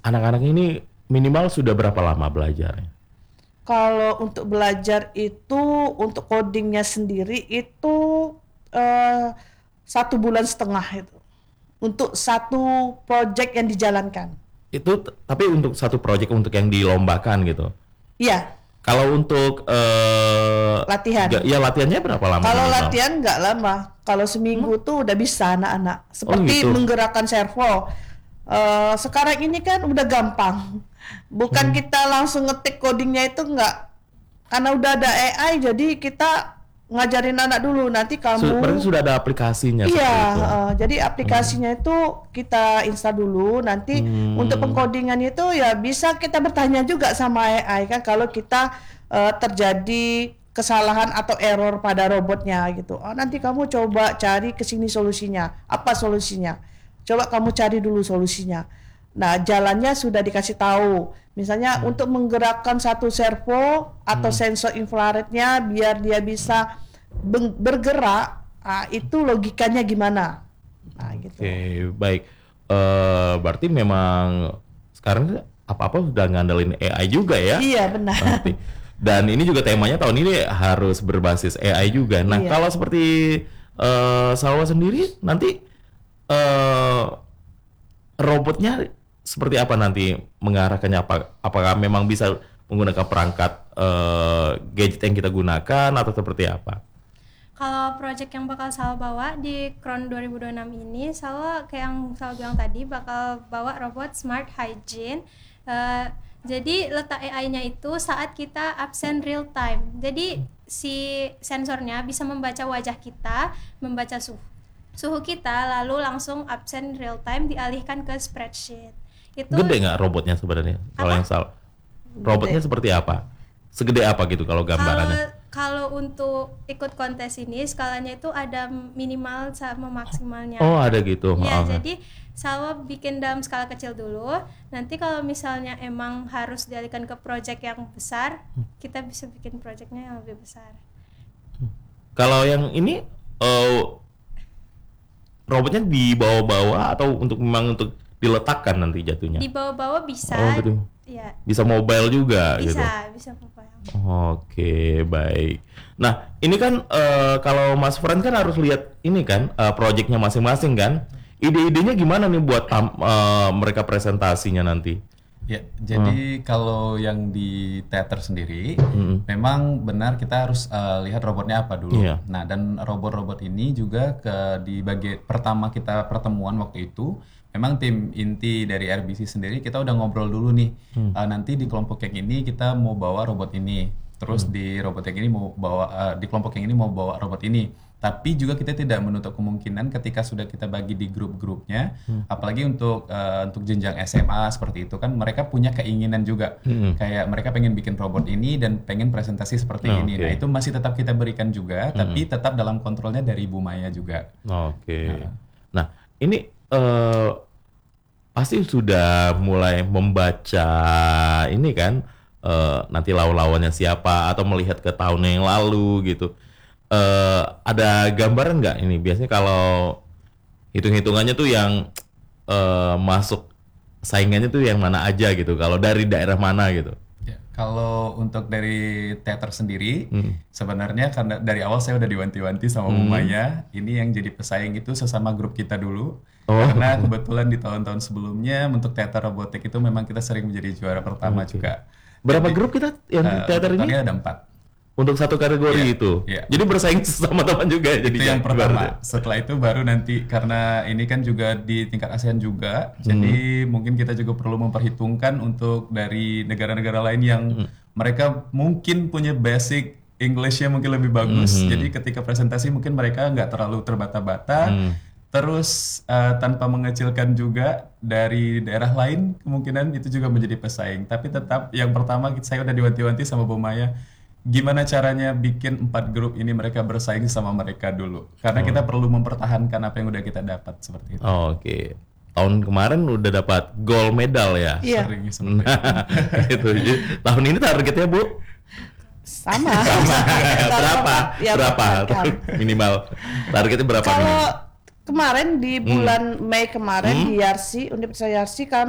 anak-anak ini minimal sudah berapa lama belajarnya? Kalau untuk belajar itu, untuk codingnya sendiri itu eh, 1,5 bulan itu. Untuk satu project yang dijalankan. Itu tapi untuk satu proyek untuk yang dilombakan gitu. Iya, Kalau untuk latihan. ya latihannya berapa lama Kalau minimal? latihan nggak lama. Kalau seminggu tuh udah bisa anak-anak. Oh Seperti gitu. menggerakkan servo. Sekarang ini kan udah gampang. Bukan kita langsung ngetik codingnya itu nggak. Karena udah ada AI, jadi kita ngajarin anak dulu. Nanti Berarti kamu. sudah ada aplikasinya Iya, seperti itu. jadi aplikasinya itu kita install dulu. Nanti untuk pengkodingan itu ya bisa kita bertanya juga sama AI kan kalau kita terjadi kesalahan atau error pada robotnya gitu. Oh, nanti kamu coba cari ke sini solusinya. Apa solusinya? Coba kamu cari dulu solusinya. Nah, jalannya sudah dikasih tahu. Misalnya untuk menggerakkan satu servo atau sensor infrarednya biar dia bisa bergerak, itu logikanya gimana? Nah, gitu. Oke, baik. Berarti memang sekarang apa-apa udah ngandelin AI juga ya? Iya, benar. Berarti. Dan ini juga temanya tahun ini harus berbasis AI juga. Nah, Iya. kalau seperti Salwa sendiri nanti eh, robotnya seperti apa nanti mengarahkannya, apakah memang bisa menggunakan perangkat gadget yang kita gunakan atau seperti apa? Kalau project yang bakal Salwa bawa di Crown 2026 ini, Salwa kayak yang Salwa bilang tadi bakal bawa robot Smart Hygiene. Jadi letak AI-nya itu saat kita absen real time. Jadi si sensornya bisa membaca wajah kita, membaca suhu kita, lalu langsung absen real time dialihkan ke spreadsheet. Itu Gede nggak robotnya sebenarnya? Kalau Apa? yang robotnya seperti apa? Segede apa gitu kalau gambarannya? Kalau untuk ikut kontes ini skalanya itu ada minimal sama maksimalnya. Oh, ada gitu. Ya, Oh. jadi Salwa bikin dalam skala kecil dulu. Nanti kalau misalnya emang harus dialihkan ke project yang besar, kita bisa bikin projectnya yang lebih besar. Kalau yang ini robotnya dibawa-bawa atau memang untuk diletakkan nanti jatuhnya? Di bawah-bawah bisa. Oh, gitu. Ya, Bisa mobile juga gitu. bisa mobile. Oke, baik. Nah, ini kan kalau Mas Fran kan harus lihat ini kan projectnya masing-masing kan. Ide-idenya gimana nih buat mereka presentasinya nanti? Ya, jadi kalau yang di teater sendiri, memang benar kita harus lihat robotnya apa dulu. Iya. Nah, dan robot-robot ini juga di bagian pertama kita pertemuan waktu itu, memang tim inti dari RBC sendiri kita udah ngobrol dulu nih. Nanti di kelompok yang ini kita mau bawa robot ini, terus di robot yang ini mau bawa di kelompok yang ini mau bawa robot ini. Tapi juga kita tidak menutup kemungkinan ketika sudah kita bagi di grup-grupnya, apalagi untuk jenjang SMA seperti itu kan mereka punya keinginan juga, kayak mereka pengen bikin robot ini dan pengen presentasi seperti ini. Oke. Nah itu masih tetap kita berikan juga, tapi tetap dalam kontrolnya dari Bu Maya juga. Oke. Nah, ini pasti sudah mulai membaca ini kan nanti lawan-lawannya siapa atau melihat ke tahun yang lalu gitu. Ada gambaran nggak ini? Biasanya kalau hitung-hitungannya tuh yang masuk saingannya tuh yang mana aja gitu. Kalau dari daerah mana gitu. Ya, kalau untuk dari teater sendiri, sebenarnya karena dari awal saya udah diwanti-wanti sama Bu Maya, ini yang jadi pesaing itu sesama grup kita dulu. Karena kebetulan di tahun-tahun sebelumnya untuk teater robotik itu memang kita sering menjadi juara pertama juga. Berapa grup kita yang teater ini? Totalnya ada 4. Untuk satu kategori Iya, itu. iya. Jadi bersaing sama teman juga jadi Itu yang pertama. Setelah itu baru nanti karena ini kan juga di tingkat ASEAN juga, jadi mungkin kita juga perlu memperhitungkan untuk dari negara-negara lain yang mereka mungkin punya basic English-nya mungkin lebih bagus. Jadi ketika presentasi mungkin mereka nggak terlalu terbata-bata. Terus tanpa mengecilkan juga dari daerah lain kemungkinan itu juga menjadi pesaing. Tapi tetap yang pertama saya udah diwanti-wanti sama Bu Maya. Gimana caranya bikin 4 grup ini mereka bersaing sama mereka dulu. Karena kita perlu mempertahankan apa yang udah kita dapat seperti itu. Oke. Tahun kemarin udah dapat gold medal ya. Iya, Sering seperti itu. Gitu. Jadi, tahun ini targetnya Bu sama. berapa? Ya, Berapa kan. minimal? Targetnya berapa? Kalau minimal? kemarin di bulan Mei kemarin di Yarsi, Universitas Yarsi